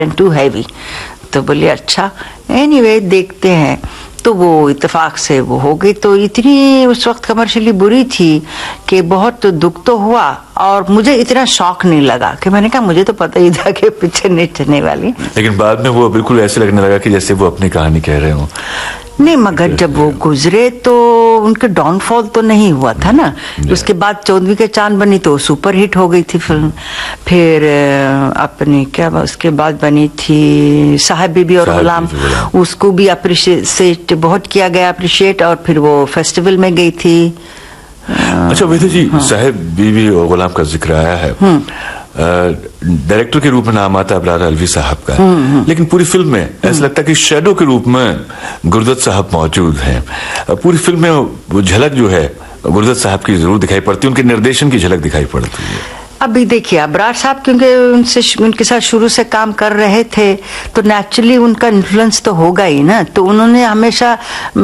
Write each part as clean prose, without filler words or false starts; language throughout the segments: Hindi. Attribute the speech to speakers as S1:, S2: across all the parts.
S1: To heavy. तो बोले अच्छा एनीवे देखते हैं। तो वो इत्तेफाक से वो हो गई। तो इतनी उस वक्त कमर्शियली बुरी थी कि बहुत दुख तो हुआ और मुझे इतना शौक नहीं लगा कि मैंने कहा मुझे तो पता ही था कि पिक्चर नहीं चलने वाली।
S2: लेकिन बाद में वो बिल्कुल ऐसे लगने लगा कि जैसे वो अपनी कहानी कह रहे हो।
S1: नहीं, मगर जब वो गुजरे तो उनके डाउनफॉल तो नहीं हुआ था ना। उसके बाद 14वीं के चांद बनी तो सुपर हिट हो गई थी फिल्म। फिर अपनी क्या उसके बाद बनी थी साहब बीबी और गुलाम, उसको भी अप्रिशिएट बहुत किया गया अप्रिशिएट, और फिर वो फेस्टिवल में गई थी।
S2: अच्छा विद्या जी, साहब बीबी और गुलाम का जिक्र आया है, डायरेक्टर के रूप में नाम आता है अबरार अलवी साहब का, लेकिन पूरी फिल्म में ऐसा लगता है कि शैडो के रूप में गुरदत साहब मौजूद हैं। पूरी फिल्म में वो झलक जो है गुरदत साहब की जरूर दिखाई पड़ती है, उनके निर्देशन की झलक दिखाई पड़ती है।
S1: अभी देखिए अबरार साहब क्योंकि उनके साथ शुरू से काम कर रहे थे तो नेचुरली उनका इन्फ्लुएंस तो होगा ही ना। तो उन्होंने हमेशा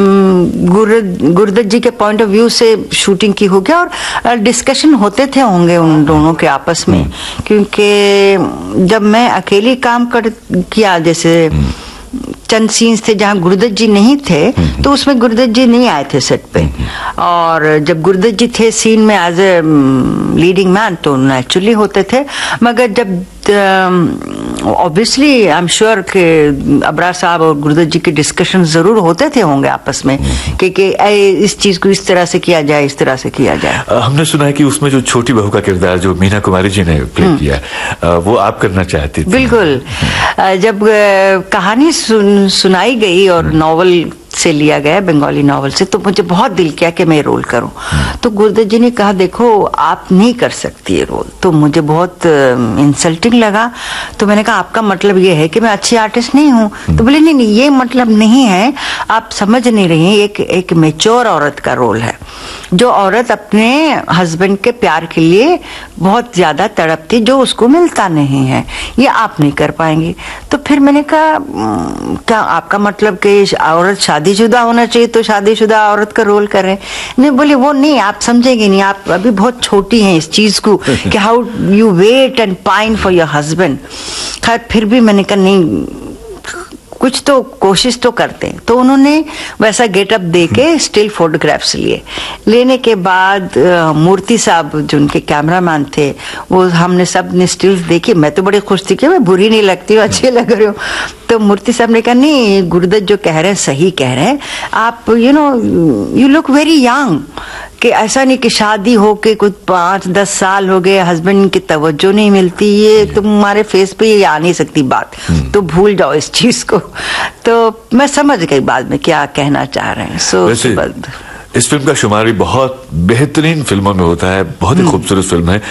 S1: गुरदत जी के पॉइंट ऑफ व्यू से शूटिंग की होगी और डिस्कशन होते थे होंगे उन दोनों के आपस में। क्योंकि जब मैं अकेली काम किया, जैसे चंद सीन्स थे जहां गुरदत जी नहीं थे तो उसमें गुरदत जी नहीं आए थे सेट पे, और जब गुरदत जी थे सीन में एज ए लीडिंग मैन तो नेचुरली होते थे। मगर जब ऑब्वियसली आई एम श्योर कि अबरार साहब और गुरदत जी के डिस्कशन जरूर होते थे होंगे आपस में कि इस चीज को इस तरह से किया जाए, इस तरह से किया जाए।
S2: हमने सुना है कि उसमें जो छोटी बहू का किरदार जो मीना कुमारी जी ने प्ले किया वो आप करना चाहती थी।
S1: बिल्कुल। जब कहानी सुनाई गई और नॉवल से लिया गया, बंगाली नॉवल से, तो मुझे बहुत दिल किया कि मैं रोल करूं। तो गुरदत जी ने कहा देखो आप नहीं कर सकती ये रोल। तो मुझे बहुत इंसल्टिंग लगा। तो मैंने कहा आपका मतलब ये है कि मैं अच्छी आर्टिस्ट नहीं हूं? तो बोले नहीं नहीं ये मतलब नहीं है, आप समझ नहीं रही हैं, एक मैच्योर औरत का रोल है। जो औरत अपने हस्बैंड के प्यार के लिए बहुत ज्यादा तड़पती, जो उसको मिलता नहीं है, ये आप नहीं कर पाएंगी। तो फिर मैंने कहा क्या आपका मतलब कि औरत शादीशुदा होना चाहिए तो शादीशुदा औरत का रोल कर रहे हैं? नहीं, बोले वो नहीं, आप समझेंगे नहीं, आप अभी बहुत छोटी हैं इस चीज को कि how you wait and pine for your husband. खैर फिर भी मैंने कहा नहीं, कुछ तो कोशिश तो करते हैं। तो उन्होंने वैसा गेटअप दे के स्टिल फोटोग्राफ्स लिए। लेने के बाद मूर्ति साहब जो उनके कैमरामैन थे, वो हमने सब ने स्टिल्स देखी। मैं तो बड़ी खुश थी कि मैं बुरी नहीं लगती हूँ, अच्छी लग रही हूँ। तो मूर्ति साहब ने कहा नहीं गुरदत जो कह रहे हैं सही कह रहे हैं आप, यू लुक वेरी यंग। कि ऐसा नहीं कि शादी हो के कुछ 5-10 साल हो गए, हस्बैंड की तवज्जो नहीं मिलती, ये तुम्हारे फेस पे ये आ नहीं सकती बात, तो भूल जाओ इस चीज को। तो मैं समझ गई बाद में क्या कहना चाह रहे हैं।
S2: इस फिल्म का शुमार भी बहुत बेहतरीन फिल्मों में होता है, बहुत ही खूबसूरत फिल्म है।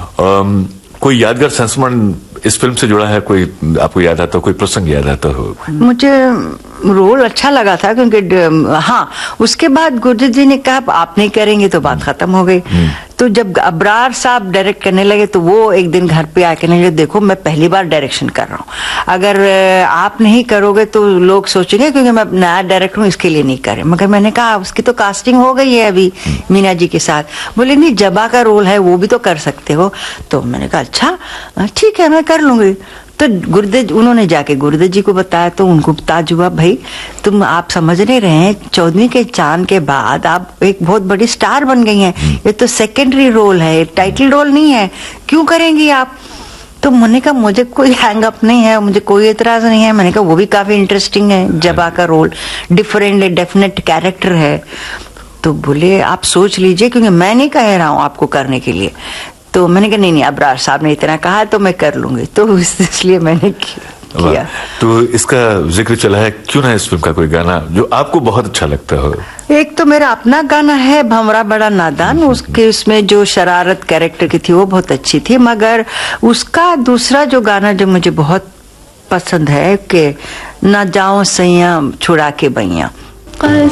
S2: कोई यादगार संस्मरण इस फिल्म से जुड़ा है, कोई आपको याद आता हो, कोई प्रसंग याद आता हो?
S1: मुझे रोल अच्छा लगा था क्योंकि हाँ, उसके बाद गुरदत जी ने कहा आप नहीं करेंगे तो बात खत्म हो गई। तो जब अबरार साहब डायरेक्ट करने लगे तो वो एक दिन घर पे आके कहने लगे देखो मैं पहली बार डायरेक्शन कर रहा हूँ, अगर आप नहीं करोगे तो लोग सोचेंगे क्योंकि मैं नया डायरेक्टर हूँ इसके लिए नहीं करे। मगर मैंने कहा उसकी तो कास्टिंग हो गई है अभी मीना जी के साथ। बोले नहीं जबा का रोल है वो भी तो कर सकते हो। तो मैंने कहा अच्छा ठीक है मैं कर लूंगी। तो उन्होंने जाके गुरदत जी को बताया तो उनको ताज हुआ, भाई तुम आप समझ नहीं रहे हैं 14वीं के चांद के बाद आप एक बहुत बड़ी स्टार बन गई हैं, ये तो सेकेंडरी रोल है, टाइटल रोल नहीं है, क्यों करेंगी आप? तो मैंने कहा मुझे कोई हैंग अप नहीं है, मुझे कोई एतराज नहीं है। मैंने कहा वो भी काफी इंटरेस्टिंग है, जबा का रोल डिफरेंट डेफिनेट कैरेक्टर है। तो बोले आप सोच लीजिए क्योंकि मैं नहीं कह रहा हूँ आपको करने के लिए। तो मैंने कहा नहीं अबरार साहब ने इतना कहा तो मैं कर लूंगी, तो इसलिए मैंने किया।
S2: तो इसका जिक्र चला है, क्यों ना इस फिल्म का कोई गाना जो आपको बहुत अच्छा लगता हो?
S1: एक तो मेरा अपना गाना है भंवरा बड़ा नादान, उसमें जो शरारत कैरेक्टर की थी वो बहुत अच्छी थी। मगर उसका दूसरा जो गाना जो मुझे बहुत पसंद है कि ना जाओ सैया छुड़ा के बैया।